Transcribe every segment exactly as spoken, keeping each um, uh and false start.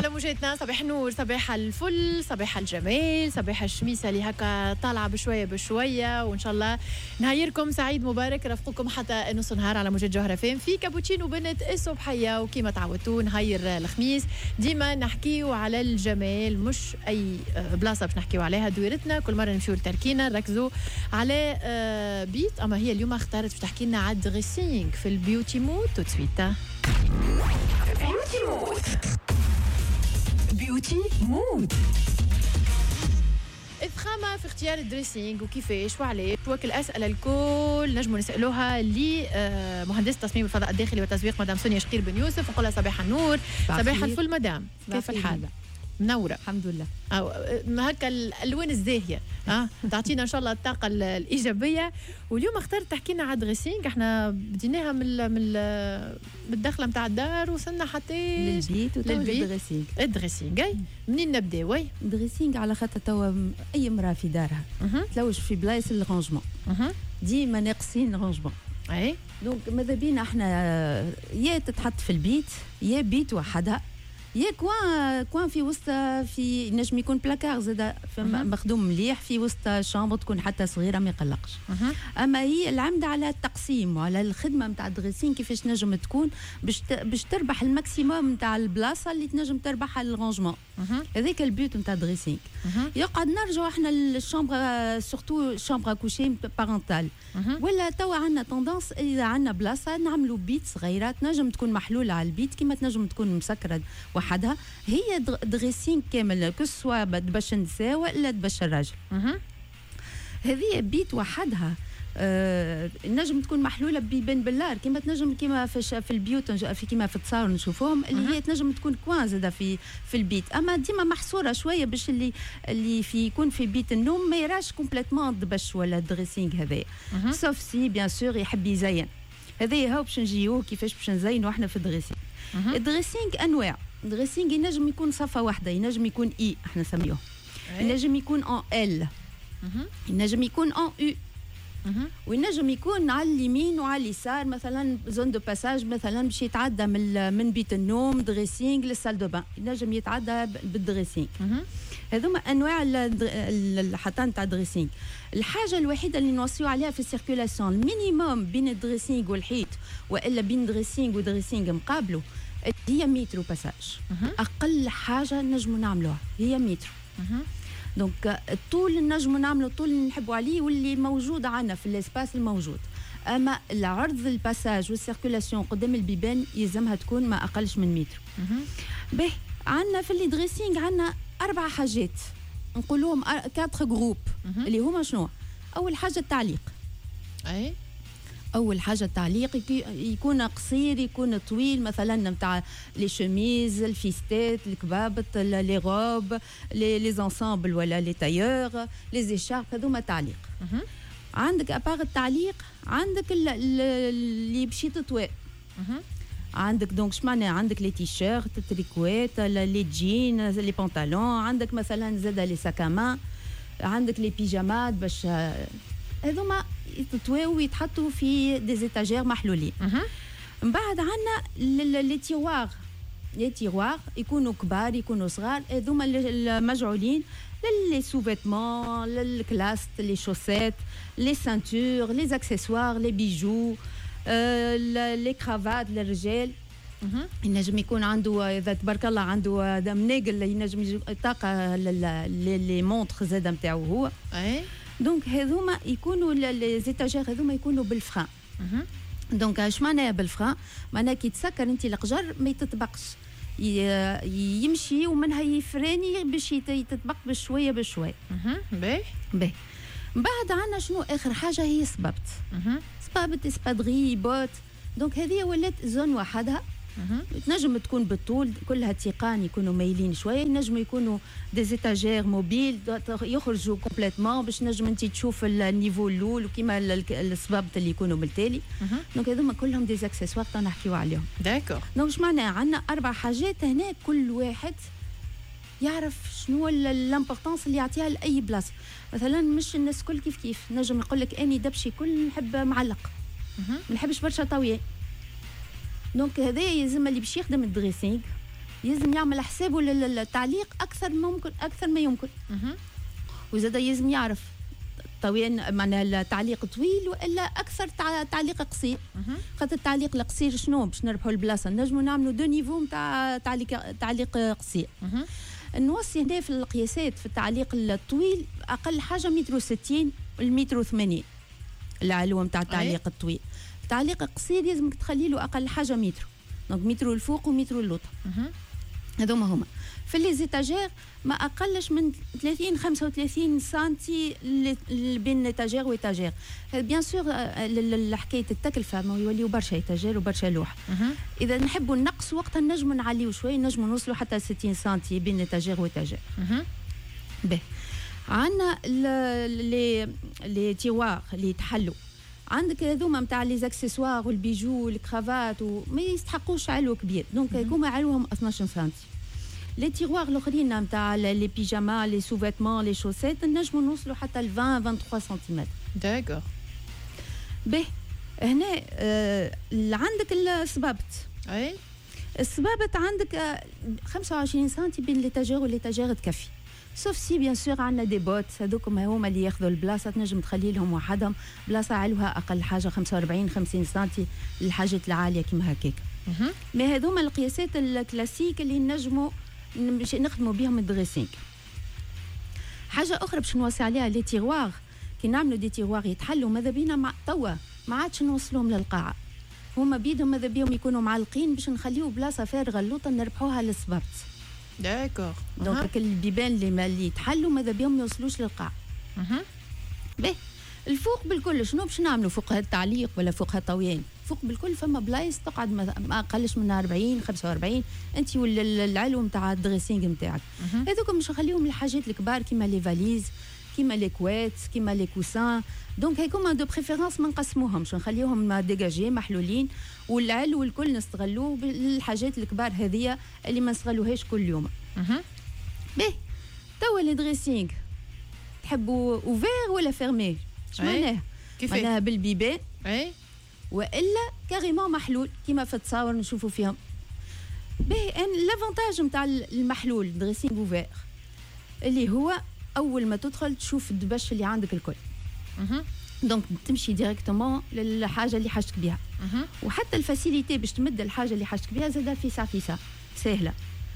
على موجاتنا. صباح النور، صباح الفل، صباح الجمال، صباح الشميسة اللي هكا طالعة بشوية بشوية، وإن شاء الله نهايركم سعيد مبارك. رافقكم حتى نص نهار على موجات جوهرة فام في كابوتشينو بنت الصبحية. وكما تعودتوا نهاير الخميس ديما نحكيو على الجمال، مش أي بلاصة باش نحكيو عليها دويرتنا. كل مرة نمشيو لتركينا نركزوا على بيت، أما هي اليوم اختارت باش تحكي لنا على دريسينغ في البيوتي مود. تو سويت بيوتي مود. بيوتي مود. الفخامة في اختيار الدريسينغ وكيفاش وعليه وكل الأسئلة الكل نجموا نسألوها لمهندس تصميم الفضاء الداخلي والتسويق مدام سونيا شقير بن يوسف. نقولها صباح النور. صباح الفل مدام، كيف الحال؟ منورة الحمد لله. أو هكا الألوان الزاهية ها تعطينا إن شاء الله الطاقة الإيجابية. واليوم اخترت تحكي لنا على دريسينغ. احنا بديناها من من بالدخلة متاع الدار وصلنا حتى للبيت للبيت. الدريسينغ الدريسينغ أي منين نبدا؟ وي دريسينغ على خاطر توا أي امرأة في دارها تلوج في بلايص الرونجمون ديما ناقصين رونجمون. أي دونك ماذا بينا احنا يا تتحط في البيت يا بيت وحدها يا كوان كوان في وسط، في نجم يكون بلاكار زاد مخدوم مليح في وسط شامبر تكون حتى صغيره ما يقلقش. اما هي العمد على التقسيم وعلى الخدمه نتاع الدريسين كيفاش نجم تكون باش باش تربح الماكسيموم نتاع البلاصه اللي تنجم تربحها للرونجمون. هذاك البيوت نتاع الدريسين. يقعد نرجعوا احنا للشامبر سورتو شامبر كوشي بارونتال ولا توا عندنا توندونس اذا عندنا بلاصه نعملوا بيت صغيره تنجم تكون محلوله على البيت كيما تنجم تكون مسكره وحدها. هي دريسينغ كامل كسوا باش النساء ولا باش الراجل. هذه بيت وحدها آه، نجم تكون محلوله ببن بلار كيما تنجم كيما في, في البيوت في كيما في التصاور نشوفوهم اللي هي تنجم تكون كوان زاده في في البيت. اما ديما محصوره شويه باش اللي اللي في يكون في بيت النوم ما يراش كومبليتمون دبش ولا دريسينغ هذايا. سوف سي بيان سور يحب يزين. هذايا هو باش نجيو كيفاش باش نزينوا احنا في الدريسينغ. الدريسينغ انواع. دريسينغ ينجم يكون صفه واحده، ينجم يكون اي احنا نسميوه، ينجم يكون ان ال، ينجم يكون ان يو، وينجم يكون على اليمين وعلى اليسار مثلا زون دو باساج مثلا باش يتعدى من من بيت النوم دريسينغ للسال دو بان ينجم يتعدى بالدريسينغ. هذوما انواع الحطان تاع الدريسينغ. الحاجه الوحيده اللي نوصيو عليها في السيركولاسيون المينيموم بين الدريسينغ والحيط والا بين دريسينغ ودريسينغ مقابله هي متر باساج. اقل حاجه نجموا نعملوها هي متر. دونك الطول النجم نعملوا الطول اللي نحبوا عليه واللي موجود عندنا في الاسباس الموجود. اما العرض الباساج والسيركولاسيون قدام البيبان يلزمها تكون ما اقلش من متر. به عندنا في اللي دريسينغ عندنا اربع حاجات نقولوهم كاتر جروب اللي هما شنو؟ اول حاجه التعليق. اي اول حاجه التعليق يكون قصير يكون طويل مثلا نتاع لي شوميز الفيستات الكبابط لي غوب لي زانسامبل ولا لي تايور لي زيشارب هذوما تعليق. عندك ابار التعليق عندك اللي بشي تطوي. عندك دونك شمعنى عندك لي تيشيرت التريكوات لي جين لي بنطالون عندك مثلا زاد لي ساكامان عندك لي بيجامات باش هذوما يتطويو ويتحطوا في دي زيتاجير محلولين. من بعد عندنا لي تيوار لي تيوار يكونوا كبار يكونوا صغار هذوما المجعولين للي سوفيتمون للكلاست لي شوسيت لي سانتور لي اكسسوار لي بيجو لي كرافات للرجال. ينجم يكون عنده اذا تبارك الله عنده مناقل ينجم طاقه لي مونطخ زاده نتاعو هو. اي دونك هذوما يكونوا لي زيتاجير هذوما يكونوا بالفران. دونك اش معناها بالفران؟ معناها كي تسكر انت القجر ما يتطبقش يمشي ومنها يفراني باش يتطبق بشويه بشويه. باهي باهي. من بعد عندنا شنو اخر حاجه هي صبابط. صبابط اسبادغي بوت. دونك هذه ولات زون وحدها. تنجم تكون بالطول كلها تيقان يكونوا مايلين شويه نجموا يكونوا دي زيتاجير موبيل يخرجوا كومبليتمون باش نجم انت تشوف النيفو الاول وكيما الصبابط اللي يكونوا بالتالي. دونك هذوما كلهم دي اكسسوار تو نحكيو عليهم. داكور. دونك اش معناها عندنا اربع حاجات هنا كل واحد يعرف شنو الامبورطونس اللي يعطيها لاي بلاصه. مثلا مش الناس كل كيف كيف نجم يقول لك اني دبشي كل نحب معلق ما نحبش برشا طويل. دونك هذا يلزم اللي باش يخدم الدريسينغ يلزم يعمل حسابه للتعليق اكثر ممكن اكثر ما يمكن. وزاد يلزم يعرف طويل معناها التعليق طويل والا اكثر تعليق قصير. خاطر التعليق القصير شنو باش نربحوا البلاصه نجموا نعملوا دو نيفو نتاع تعليق تعليق قصير. نوصي هنا في القياسات في التعليق الطويل اقل حاجه متر وستين المتر وثمانين العلو نتاع التعليق الطويل. التعليق القصير لازمك تخلي له اقل حاجه متر، دونك متر الفوق ومتر اللوطه. هذوما هما في لي زيتاجير ما اقلش من ثلاثين خمسة وثلاثين سنتي بين ايتاجير وايتاجير. بيان سور حكايه التكلفه ما يوليو برشا ايتاجير وبرشا لوح. اذا نحبوا النقص وقتها نجموا نعليو شوي، نجموا نوصلوا حتى ستين سنتي بين ايتاجير وايتاجير. به عندنا لي لي تيوار اللي يتحلوا، عندك هذوما نتاع لي زاكسيسوار والبيجو والكرافات وما يستحقوش علو كبير، دونك هذوما علوهم اثناش سنتي. لي تيغوار الاخرين نتاع لي بيجاما لي سوفيتمون لي شوسيت نجموا نوصلوا حتى ل عشرين ثلاثة وعشرين سنتيمتر. داكور. به هنا آه عندك الصبابط. اي الصبابط عندك آه خمسة وعشرين سنتي بين ليتاجير وليتاجير تكفي. سوف سي بيان سور عندنا دي بوت هذوكم هما اللي ياخذوا البلاصه تنجم تخلي لهم وحدهم بلاصه علوها اقل حاجه خمسة وأربعين خمسين سنتي للحاجات العاليه كيما هكاك. مي هذوما القياسات الكلاسيك اللي نجموا باش نخدموا بهم الدريسينغ. حاجه اخرى باش نوصي عليها لي تيغوار، كي نعملوا دي تيغوار يتحلوا ماذا بينا مع توا ما عادش نوصلوهم للقاعه، هما بيدهم ماذا بيهم يكونوا معلقين باش نخليو بلاصه فارغه اللوطه نربحوها للصبابط. داكور. دونك البيبان اللي اللي يتحلوا ماذا بيهم ما يوصلوش للقاع. اها باهي الفوق بالكل شنو باش نعملوا فوق هذا التعليق ولا فوق هالطويان؟ فوق بالكل فما بلايص تقعد ما اقلش من أربعين خمسة وأربعين انت ولا العلو نتاع الدريسينغ نتاعك. هذوك مش نخليهم الحاجات الكبار كيما لي فاليز كيما لي كوات كيما لي كوسان، دونك هيكوما دو بريفيرونس ما نقسموهمش نخليوهم ديجاجي محلولين، والعلو والكل نستغلوه بالحاجات الكبار هذيا اللي ما نستغلوهاش كل يوم. اها باهي توا لي دريسينغ تحبوا اوفير ولا فيرمي؟ اش معناها؟ كيفاه؟ معناها بالبيبان اي والا كاريمون محلول كيما في التصاور نشوفوا فيهم. باهي لافونتاج نتاع المحلول دريسينغ اوفير اللي هو اول ما تدخل تشوف الدبش اللي عندك الكل. اها دونك تمشي ديريكتومون للحاجه اللي حاجتك بها. أه. وحتى الفاسيليتي باش تمد الحاجه اللي حاجتك بها زاده في ساعه في ساعه سهله.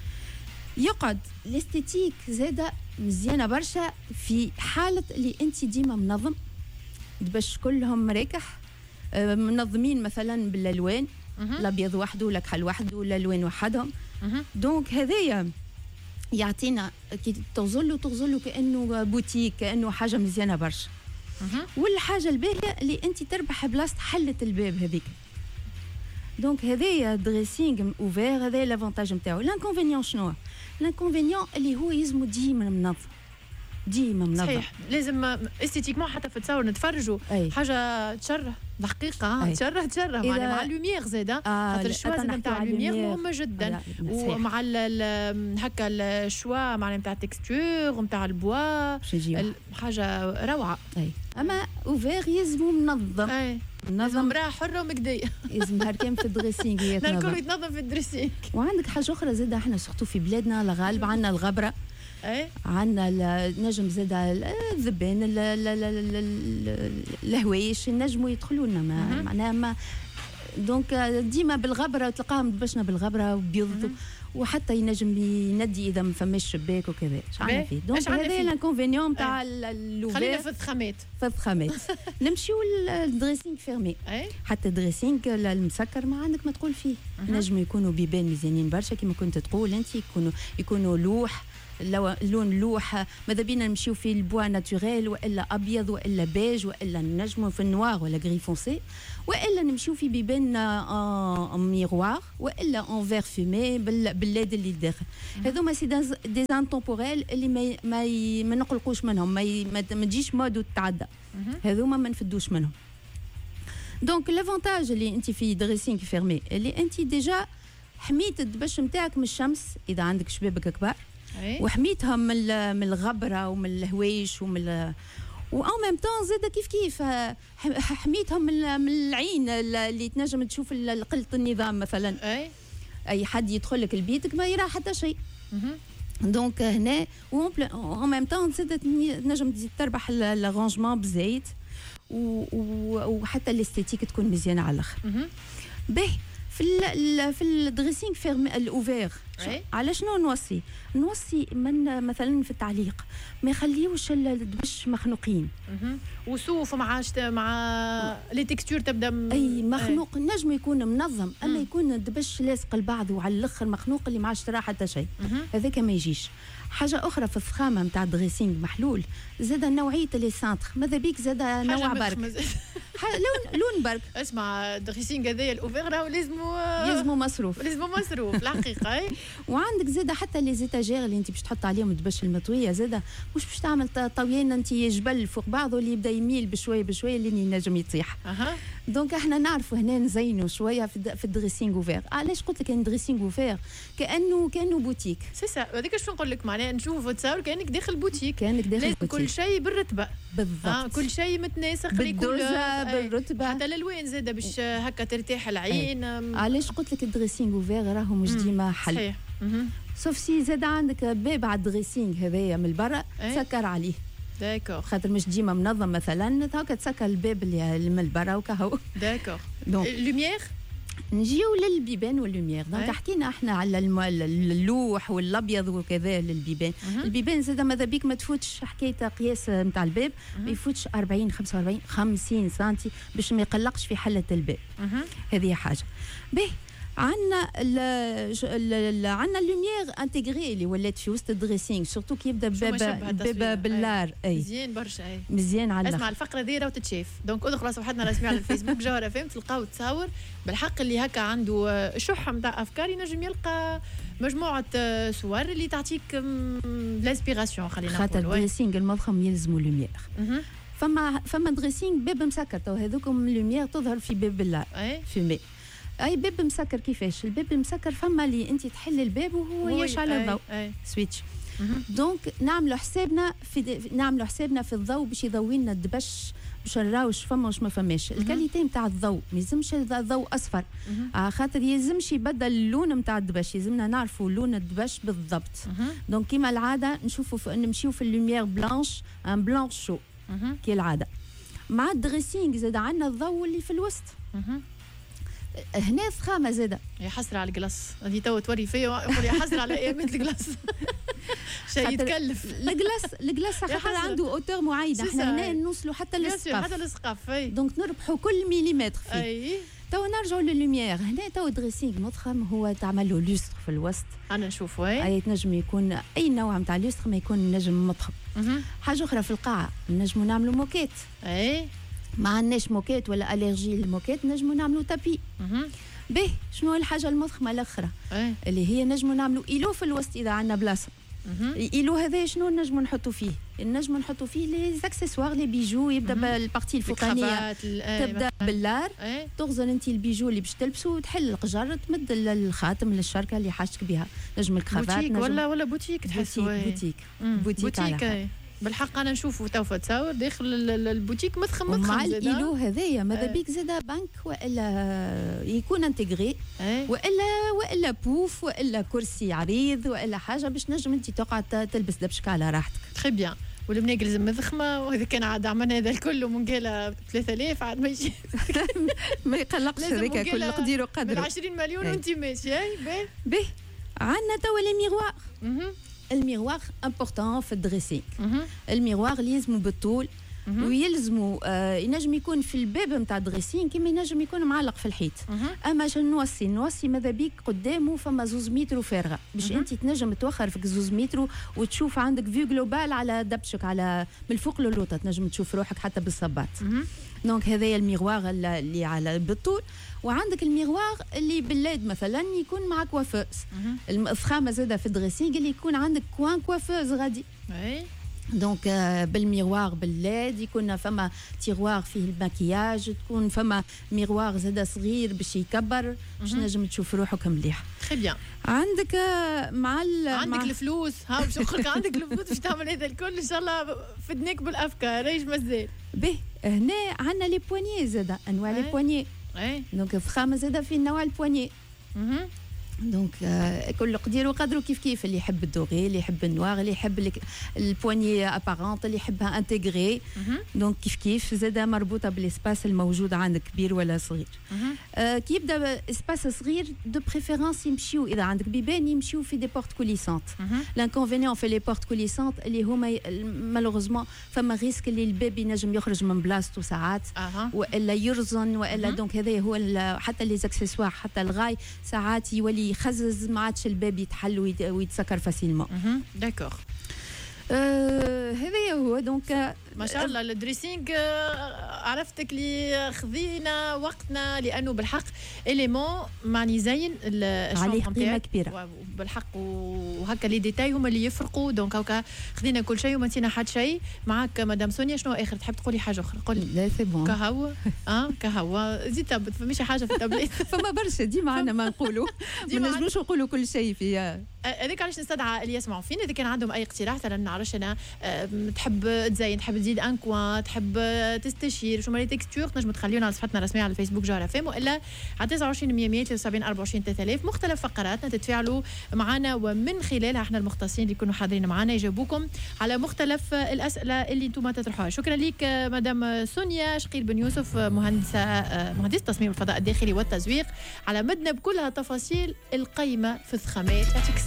يقعد الاستيتيك زاده مزيانه برشا في حاله اللي انت ديما منظم دبش كلهم مريكح منظمين مثلا بالالوان. أه. الابيض وحده ولا كحل وحده ولا الوان وحدهم. أه. دونك هذايا يعطينا كي تغزلوا تغزلوا كانه بوتيك كانه حاجه مزيانه برشا. أه. والحاجه الباهيه اللي انت تربح بلاصه حله الباب هذيك. دونك هذايا دريسينغ اوفير هذايا لافونتاج نتاعو. لانكونفينيون شنو؟ لانكونفينيون اللي هو يلزمو ديما منظم ديما منظم. صحيح لازم استيتيكمون حتى في التصاور نتفرجوا أي. حاجه تشرح دقيقه تشرح تشرح مع مع اللوميير زاده خاطر آه الشوا نتاع اللوميير مهمه جدا ومع هكا الشوا مع نتاع التكستور نتاع البوا حاجه روعه. أي. اما اوفير يلزمو منظم. أي. منظم امراه حره ومكديه لازم هركان في الدريسينغ يتنظم يتنظم في الدريسينغ. وعندك حاجه اخرى زاده احنا سورتو في بلادنا الغالب عندنا الغبره. اي عندنا نجم زاد الذبان الهوايش نجموا يدخلوا لنا معناها ما دونك ديما بالغبره تلقاهم دبشنا بالغبره وبيض وحتى ينجم يندي اذا ما فماش شباك وكذا. اش عندنا فيه؟ دونك هذا الانكونفينيون تاع اللوفير. خلينا في الضخامات في الضخامات نمشيو للدريسينغ فيرمي. حتى الدريسينغ المسكر ما عندك ما تقول فيه. نجم يكونوا بيبان مزيانين برشا كما كنت تقول انت يكونوا يكونوا لوح لون لوح ماذا بينا نمشيو في البوا ناتوريل والا ابيض والا بيج والا نجمو في النوار ولا غري فونسي والا نمشيو في بيبان ان ميروار والا اون فير فومي بالليد اللي داخل. هذوما سي دي انتمبوريل اللي ما ما, ما نقلقوش منهم ما, ما تجيش مود وتتعدى. هذوما ما نفدوش منهم. دونك لافونتاج اللي انت في دريسينغ فيرمي اللي انت ديجا حميت الدبش نتاعك من الشمس اذا عندك شبابك كبار وحميتهم من من الغبره ومن الهويش ومن وأو ميم طون زاد كيف كيف حميتهم من من العين اللي تنجم تشوف قلة النظام مثلا. اي اي حد يدخل لك لبيتك ما يرى حتى شيء. دونك هنا اون ميم طون زادت نجم تزيد تربح الرونجمون بزايد وحتى الاستيتيك تكون مزيانه على الاخر. باهي في ال في الدريسينغ فيرمي الاوفير على شنو نوصي؟ نوصي من مثلا في التعليق ما يخليوش الدبش مخنوقين. وسوف مع مع لي تكستور تبدا م... اي مخنوق أي. نجم يكون منظم اما يكون الدبش لاصق لبعضه وعلى الاخر مخنوق اللي ما عادش ترى حتى شيء، هذاك ما يجيش. حاجه اخرى في الفخامه نتاع الدريسينغ محلول زاد نوعيه لي سانتر ماذا بيك زاد نوع برك لون لون برك. اسمع الدريسينغ هذايا الاوفير راهو لازمو لازمو مصروف لازمو مصروف الحقيقه. وعندك زاد حتى لي زيتاجير اللي انت باش تحط عليهم الدبش المطويه زاد مش باش تعمل طويين انت جبل فوق بعضه اللي يبدا يميل بشويه بشويه اللي ينجم يطيح. اها دونك احنا نعرفوا هنا نزينوا شويه في في الدريسينغ اوفير. علاش قلت لك ان دريسينغ اوفير كانه كانه بوتيك. سي سا هذيك شنو نقول لك معناها نشوفوا تصور كانك داخل بوتيك كانك داخل لازم بوتيك كل شيء بالرتبه بالضبط. آه كل شيء متناسق بالدوزه بالرتبه حتى الالوان زاده باش هكا ترتاح العين. علاش قلت لك الدريسينغ اوفير راهو مش ديما حل صحيح. سوف سي زاد عندك باب على الدريسينغ هذايا من برا تسكر عليه داكور خاطر مش ديما منظم مثلا هكا تسكر الباب اللي من برا وكهو داكور. دونك لوميير نجيو للبيبان واللوميير. دونك حكينا احنا على اللوح والابيض وكذا للبيبان. البيبان زاد ماذا بيك ما تفوتش حكايه قياس نتاع الباب ما يفوتش أربعين خمسة وأربعين خمسين سنتي باش ما يقلقش في حله الباب. هذه حاجه باهي. عندنا عندنا اللوميير انتيغري اللي ولات في وسط الدريسينغ سورتو كي يبدا باب باب باللار. اي مزيان برشا. اي مزيان على اسمع الفقره دي راهو تتشاف. دونك ادخلوا صفحتنا الرسميه على الفيسبوك جوهره فهم تلقاو تصاور بالحق اللي هكا عنده شح نتاع افكار ينجم يلقى مجموعه صور اللي تعطيك الانسبيراسيون. خلينا نقولوا خاطر الدريسينغ المضخم يلزموا لوميير. فما فما دريسينغ باب مسكر تو هذوكم لوميير تظهر في باب باللار فيمي. اي باب مسكر كيفاش؟ الباب المسكر فما اللي انت تحل الباب وهو يشعل الضوء سويتش. دونك نعملوا حسابنا في نعملوا حسابنا في الضوء باش يضوي لنا الدبش باش نراوش فما واش ما فماش. الكاليتي نتاع الضوء ما يلزمش الضوء اصفر على خاطر يلزمش يبدل اللون نتاع الدبش يلزمنا نعرفوا لون الدبش بالضبط. دونك كيما العاده نشوفوا نمشيو في اللوميير بلانش ان بلانش شو كي العاده. مع الدريسينغ زاد عندنا الضوء اللي في الوسط. هنا فخامه زاده يا حسره على الكلاس هذه تو توري فيا يا حسره على ايامات الكلاس شيء يتكلف. الكلاس الكلاس خاطر عنده اوتور معينه احنا هنا نوصلوا حتى للسقف حتى للسقف. دونك نربحوا كل مليمتر فيه. اي تو نرجعوا للوميير. هنا تو دريسينغ مضخم هو تعمل له لوستر في الوسط. انا نشوف وي اي تنجم يكون اي نوع نتاع لوستر ما يكون نجم مضخم. حاجه اخرى في القاعه نجموا نعملوا موكيت. اي ما عندناش موكيت ولا الرجي للموكيت نجموا نعملوا تابي. به شنو الحاجه المضخمه الاخرى أيه. اللي هي نجموا نعملوا ايلو في الوسط اذا عندنا بلاصه. ايلو هذا شنو نجموا نحطوا فيه؟ نجموا نحطوا فيه لي زاكسيسوار لي بيجو يبدا بالبارتي الفوقانيه تبدا باللار تغزل انت البيجو اللي باش تلبسه وتحل القجر تمد الخاتم للشركه اللي حاجتك بها. نجم الكرافات بوتيك ولا ولا بوتيك تحس بوتيك بوتيك, بوتيك على بالحق انا نشوفوا تو تصاور داخل البوتيك مضخم مضخم مع الايلو هذايا ماذا بيك زاد بنك والا يكون انتجري والا والا بوف والا كرسي عريض والا حاجه باش نجم انت تقعد تلبس دبشك على راحتك. تري بيان. والمناقل مضخمه وهذا كان عاد عملنا هذا الكل ومن قال ثلاثة آلاف عاد ما يجي ما يقلقش هذاك كل قدير وقدره. عشرين مليون وانت ماشي. اي باهي عندنا توا لي ميغوار. الميغوار امبورطون في الدريسينغ. الميغوار اللي يلزموا بالطول ويلزموا آه ينجم يكون في الباب نتاع الدريسينغ كما ينجم يكون معلق في الحيط. اما شنو نوصي نوصي ماذا بيك قدامه فما زوز متر فارغه باش انت تنجم توخر فيك زوز متر وتشوف عندك فيو جلوبال على دبشك على من الفوق للوطه تنجم تشوف روحك حتى بالصباط. دونك هذايا الميغوار اللي على بالطول. وعندك الميغوار اللي بالليد مثلا يكون مع كوافوز. الفخامه زاده في الدريسينغ اللي يكون عندك كوان كوافوز غادي. دونك بالميغوار بالليد يكون فما تيغوار فيه الماكياج تكون فما ميغوار زاده صغير باش يكبر باش نجم تشوف روحك مليح. تري بيان. عندك مع عندك مع الفلوس ها باش نقول لك عندك الفلوس باش تعمل هذا الكل ان شاء الله فدناك بالافكار ايش مازال. به هنا عندنا لي بوانيي زاده انواع لي بوانيي. اي دونك فخامه زاده في نوع البوانيي. دونك كل قدير وقدره كيف كيف اللي يحب الدوغي اللي يحب النوار اللي يحب البواني ابارونت اللي يحبها انتغري دونك كيف كيف زاده مربوطه بالاسباس الموجود عندك كبير ولا صغير. آه كي يبدا اسباس صغير دو بريفيرونس يمشيو اذا عندك بيبان يمشيو في دي بورت كوليسونت. لانكونفينيون في لي بورت كوليسونت اللي هما مالوغوزمون فما ريسك اللي الباب ينجم يخرج من بلاصتو ساعات والا يرزن والا دونك هذا هو حتى لي زاكسيسوار حتى الغاي ساعات يولي يخزز ما عادش الباب يتحل ويتسكر فاسيلمون. داكور. هذا هو دونك ما شاء الله الدريسينغ عرفتك اللي خذينا وقتنا لانه بالحق اليمون معني زين عليه قيمه كبيره بالحق وهكا لي ديتاي هما اللي يفرقوا دونك هكا خذينا كل شيء وما نسينا حد شيء. معك مدام سونيا شنو اخر تحب تقولي حاجه اخرى؟ قولي. لا سي بون كهو اه كهو زيد تبت فماشي حاجه في التابليت فما برشا ديما عندنا ما نقولوا ما نجموش نقولوا كل شيء في هذيك. علاش نستدعى اللي يسمعوا فينا اذا كان عندهم اي اقتراح مثلا نعرفش انا تحب تزين تحب تزيد ان كوان تحب تستشير شو مالي تكستور تنجم تخليونا على صفحتنا الرسميه على الفيسبوك جوهر اف ام والا على تسعة وعشرين مية ثلاثة وسبعين أربعة وعشرين ثلاثة آلاف. مختلف فقراتنا تتفاعلوا معنا ومن خلالها احنا المختصين اللي يكونوا حاضرين معنا يجاوبوكم على مختلف الاسئله اللي انتم تطرحوها. شكرا لك مدام سونيا شقير بن يوسف مهندسه مهندسه تصميم الفضاء الداخلي والتزويق على مدنا بكل هالتفاصيل القيمه في الخامات. يعطيك